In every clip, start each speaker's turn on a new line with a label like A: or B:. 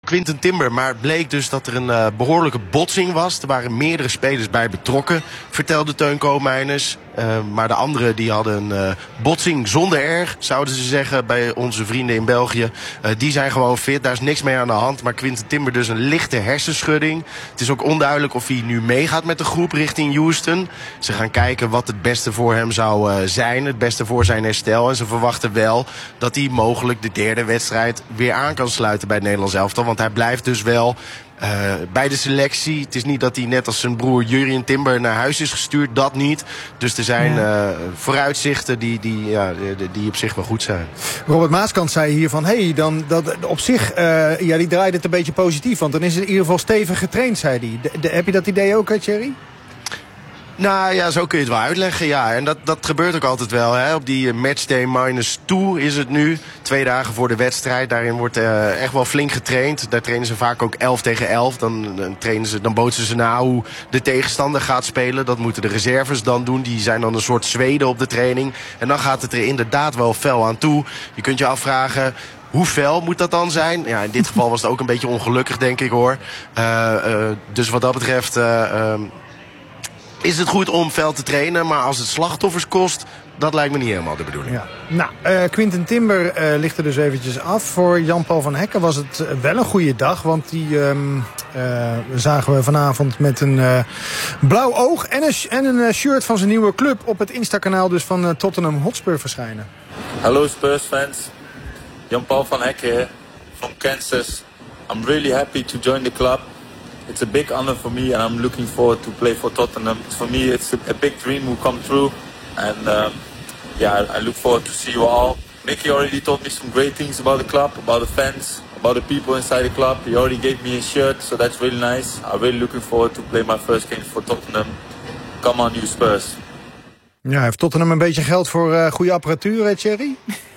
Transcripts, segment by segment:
A: Quinten Timber. Maar het bleek dus dat er een behoorlijke botsing was. Er waren meerdere spelers bij betrokken, vertelde Teun Koopmeiners. Maar de anderen die hadden een botsing zonder erg, zouden ze zeggen, bij onze vrienden in België. Die zijn gewoon fit, daar is niks mee aan de hand. Maar Quinten Timber dus een lichte hersenschudding. Het is ook onduidelijk of hij nu meegaat met de groep richting Houston. Ze gaan kijken wat het beste voor hem zou zijn. Het beste voor zijn herstel. En ze verwachten wel dat hij mogelijk de derde wedstrijd weer aan kan sluiten bij het Nederlands elftal. Want hij blijft dus wel bij de selectie. Het is niet dat hij net als zijn broer Jurrien Timber naar huis is gestuurd. Dat niet. Dus er zijn vooruitzichten die op zich wel goed zijn.
B: Robert Maaskant zei hier van, dan dat op zich, die draait het een beetje positief. Want dan is het in ieder geval stevig getraind, zei hij. Heb je dat idee ook, Thierry?
A: Nou ja, zo kun je het wel uitleggen, ja. En dat gebeurt ook altijd wel, hè. Op die matchday -2 is het nu. 2 dagen voor de wedstrijd. Daarin wordt echt wel flink getraind. Daar trainen ze vaak ook 11 tegen 11. Dan bootsen ze na hoe de tegenstander gaat spelen. Dat moeten de reserves dan doen. Die zijn dan een soort Zweden op de training. En dan gaat het er inderdaad wel fel aan toe. Je kunt je afvragen, hoe fel moet dat dan zijn? Ja, in dit geval was het ook een beetje ongelukkig, denk ik, hoor. Dus wat dat betreft is het goed om fel te trainen, maar als het slachtoffers kost, dat lijkt me niet helemaal de bedoeling.
B: Ja. Nou, Quinten Timber ligt er dus eventjes af. Voor Jan-Paul van Hekken was het wel een goede dag, want die zagen we vanavond met een blauw oog en een shirt van zijn nieuwe club op het Insta-kanaal dus van Tottenham Hotspur verschijnen.
C: Hallo Spurs fans, Jan-Paul van Hekken from Kansas. I'm really happy to join the club. It's a big honor for me and I'm looking forward to play for Tottenham. For me it's a big dream will come true and I look forward to see you all. Mickey already told me some great things about the club, about the fans, about the people inside the club. He already gave me a shirt, so that's really nice. I'm really looking forward to play my first game for Tottenham. Come on you Spurs.
B: Ja, heeft Tottenham een beetje geld voor goede apparatuur, Thierry?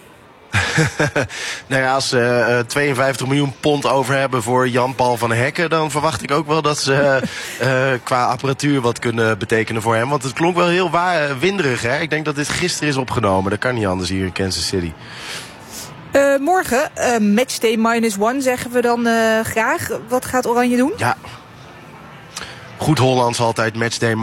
A: Nou ja, als ze 52 miljoen pond over hebben voor Jan-Paul van Hekken, dan verwacht ik ook wel dat ze qua apparatuur wat kunnen betekenen voor hem. Want het klonk wel heel winderig, hè? Ik denk dat dit gisteren is opgenomen. Dat kan niet anders hier in Kansas City.
D: Morgen, matchday -1 zeggen we dan graag. Wat gaat Oranje doen?
A: Ja. Goed Hollands altijd, matchday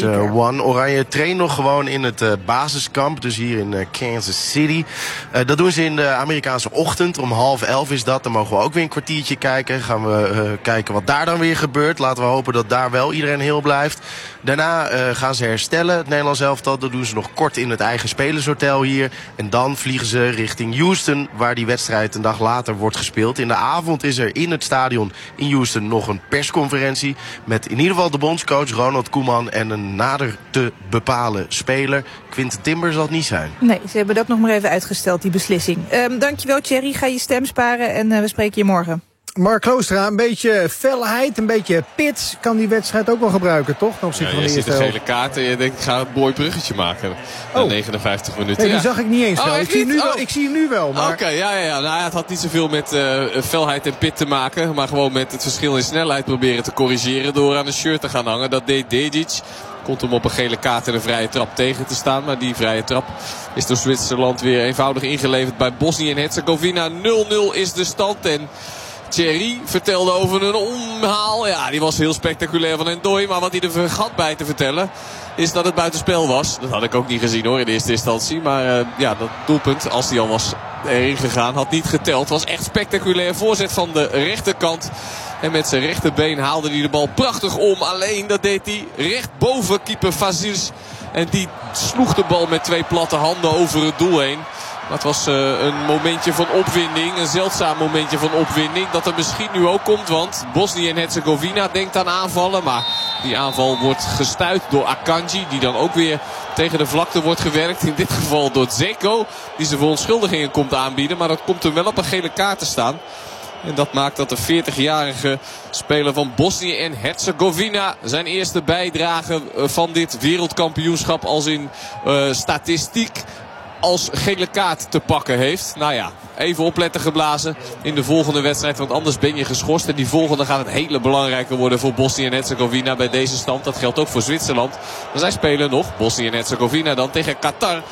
A: -1. Oranje traint nog gewoon in het basiskamp, dus hier in Kansas City. Dat doen ze in de Amerikaanse ochtend, om 10:30 is dat. Dan mogen we ook weer een kwartiertje kijken. Gaan we kijken wat daar dan weer gebeurt. Laten we hopen dat daar wel iedereen heel blijft. Daarna gaan ze herstellen, het Nederlands elftal. Dat doen ze nog kort in het eigen spelershotel hier. En dan vliegen ze richting Houston, waar die wedstrijd een dag later wordt gespeeld. In de avond is er in het stadion in Houston nog een persconferentie met in ieder geval de bondscoach Ronald Koeman en een nader te bepalen speler. Quinten Timber zal het niet zijn.
D: Nee, ze hebben dat nog maar even uitgesteld, die beslissing. Dankjewel Thierry, ga je stem sparen en we spreken je morgen.
B: Mark Kloostra, een beetje felheid, een beetje pits kan die wedstrijd ook wel gebruiken, toch? Ten opzichte van de
E: je
B: eerste
E: ziet een gele kaart en je denkt, ik ga een mooi bruggetje maken. Na 59 minuten.
B: Nee, die zag ik niet eens. Ik zie hem nu wel. Maar...
E: Oké, ja. Nou, het had niet zoveel met felheid en pit te maken. Maar gewoon met het verschil in snelheid proberen te corrigeren door aan een shirt te gaan hangen. Dat deed Dedic. Komt hem op een gele kaart en een vrije trap tegen te staan. Maar die vrije trap is door Zwitserland weer eenvoudig ingeleverd bij Bosnië en Herzegovina. 0-0 is de stand en Thierry vertelde over een omhaal. Ja, die was heel spectaculair van Ndoye. Maar wat hij er vergat bij te vertellen is dat het buitenspel was. Dat had ik ook niet gezien hoor in de eerste instantie. Maar dat doelpunt, als die al was erin gegaan, had niet geteld. Het was echt spectaculair. Voorzet van de rechterkant. En met zijn rechterbeen haalde hij de bal prachtig om. Alleen dat deed hij recht boven keeper Fazils. En die sloeg de bal met 2 platte handen over het doel heen. Dat was een momentje van opwinding. Een zeldzaam momentje van opwinding. Dat er misschien nu ook komt. Want Bosnië en Herzegovina denkt aan aanvallen. Maar die aanval wordt gestuit door Akanji. Die dan ook weer tegen de vlakte wordt gewerkt. In dit geval door Dzeko. Die zijn verontschuldigingen komt aanbieden. Maar dat komt hem wel op een gele kaart te staan. En dat maakt dat de 40-jarige speler van Bosnië en Herzegovina zijn eerste bijdrage van dit wereldkampioenschap als in statistiek als gele kaart te pakken heeft. Nou ja, even opletten geblazen in de volgende wedstrijd. Want anders ben je geschorst. En die volgende gaat het hele belangrijker worden voor Bosnië en Herzegovina bij deze stand. Dat geldt ook voor Zwitserland. Maar zij spelen nog, Bosnië en Herzegovina dan, tegen Qatar.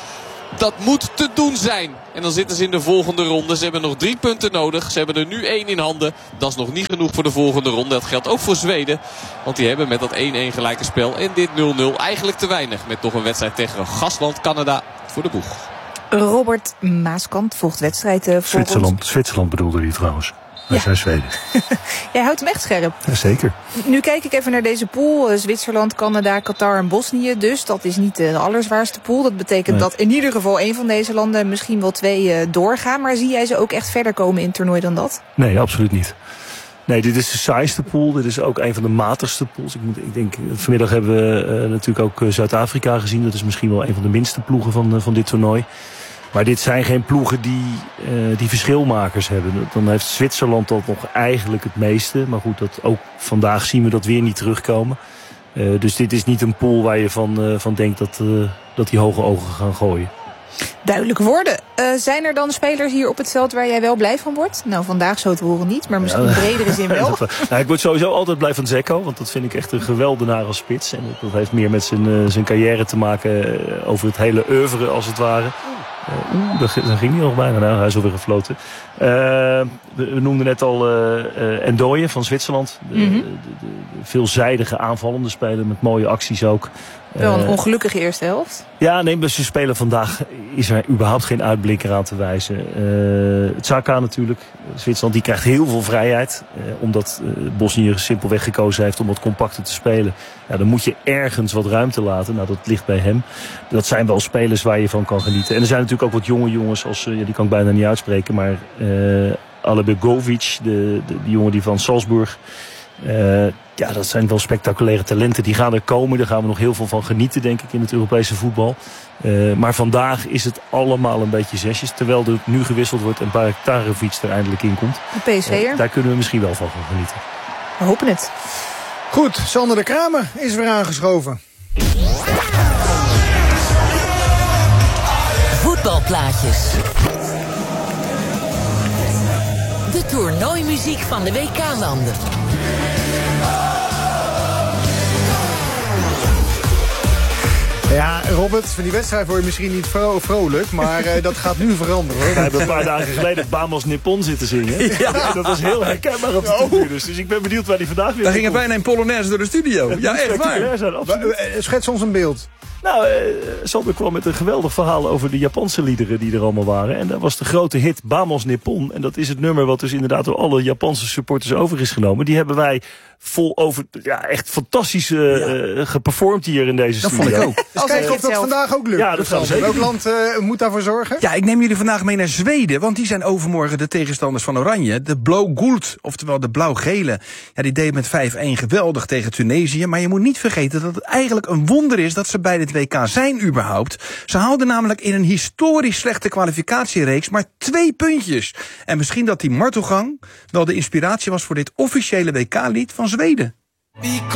E: Dat moet te doen zijn. En dan zitten ze in de volgende ronde. Ze hebben nog 3 punten nodig. Ze hebben er nu 1 in handen. Dat is nog niet genoeg voor de volgende ronde. Dat geldt ook voor Zweden. Want die hebben met dat 1-1 gelijke spel en dit 0-0 eigenlijk te weinig. Met nog een wedstrijd tegen gastland Canada voor de boeg.
D: Robert Maaskant volgt wedstrijd voor
F: Zwitserland bedoelde hij trouwens. Wij zijn Zweden.
D: Jij houdt hem echt scherp.
F: Ja, zeker.
D: Nu kijk ik even naar deze pool. Zwitserland, Canada, Qatar en Bosnië. Dus dat is niet de allerzwaarste pool. Dat betekent dat in ieder geval 1 van deze landen, misschien wel 2 doorgaan. Maar zie jij ze ook echt verder komen in het toernooi dan dat?
F: Nee, absoluut niet. Nee, dit is de saaiste pool. Dit is ook een van de matigste pools. Ik denk, vanmiddag hebben we natuurlijk ook Zuid-Afrika gezien. Dat is misschien wel een van de minste ploegen van dit toernooi. Maar dit zijn geen ploegen die verschilmakers hebben. Dan heeft Zwitserland dat nog eigenlijk het meeste. Maar goed, ook vandaag zien we dat weer niet terugkomen. Dus dit is niet een pool waar je van denkt dat die hoge ogen gaan gooien.
D: Duidelijk woorden. Zijn er dan spelers hier op het veld waar jij wel blij van wordt? Nou, vandaag zo te horen niet, maar misschien in bredere zin wel.
F: Ik word sowieso altijd blij van Dzeko, want dat vind ik echt een geweldenaar als spits. En dat heeft meer met zijn carrière te maken over het hele oeuvre als het ware. Dat ging niet nog bijna. Nou, hij is alweer gefloten. We noemden net al Ndoye van Zwitserland. De veelzijdige aanvallende speler met mooie acties ook.
D: Wel een ongelukkige eerste helft.
F: Ja, nee, maar ze spelen vandaag is er überhaupt geen uitblinker aan te wijzen. Xhaka natuurlijk. Zwitserland die krijgt heel veel vrijheid. Omdat Bosnië simpelweg gekozen heeft om wat compacter te spelen. Ja, dan moet je ergens wat ruimte laten. Nou, dat ligt bij hem. Dat zijn wel spelers waar je van kan genieten. En er zijn natuurlijk ook wat jonge jongens, als die kan ik bijna niet uitspreken. Maar Alebegovic, die jongen die van Salzburg. Ja, dat zijn wel spectaculaire talenten. Die gaan er komen. Daar gaan we nog heel veel van genieten, denk ik, in het Europese voetbal. Maar vandaag is het allemaal een beetje zesjes. Terwijl er nu gewisseld wordt en Barektarovic er eindelijk in komt.
D: De PSV'er.
F: Daar kunnen we misschien wel van genieten.
D: We hopen het.
B: Goed, Sander de Kramer is weer aangeschoven.
G: Voetbalplaatjes. De toernooimuziek van de WK-landen.
B: Ja, Robert, van die wedstrijd word je misschien niet vrolijk, maar dat gaat nu veranderen, hoor.
F: We hebben een paar dagen geleden Vamos Nippon zitten zingen. Ja. Dat was heel herkenbaar op de tribunes. Dus ik ben benieuwd waar die vandaag weer
H: Daar ging er bijna een Polonaise door de studio. Ja, echt waar.
B: Schets ons een beeld.
F: Nou, Sander kwam met een geweldig verhaal over de Japanse liederen die er allemaal waren. En dat was de grote hit Vamos Nippon. En dat is het nummer wat dus inderdaad door alle Japanse supporters over is genomen. Die hebben wij echt fantastisch geperformd hier in deze studio.
H: Dat vond ik ook.
B: Dus kijken of dat vandaag ook lukt.
F: Ja, dat gaan we zeker.
B: Welk land moet daarvoor zorgen?
H: Ja, ik neem jullie vandaag mee naar Zweden. Want die zijn overmorgen de tegenstanders van Oranje. De Blå-Gult, oftewel de blauw-gele. Ja, die deed met 5-1 geweldig tegen Tunesië. Maar je moet niet vergeten dat het eigenlijk een wonder is dat ze bij dit WK zijn überhaupt. Ze haalden namelijk in een historisch slechte kwalificatiereeks maar 2 puntjes. En misschien dat die martelgang wel de inspiratie was voor dit officiële WK-lied van Zweden.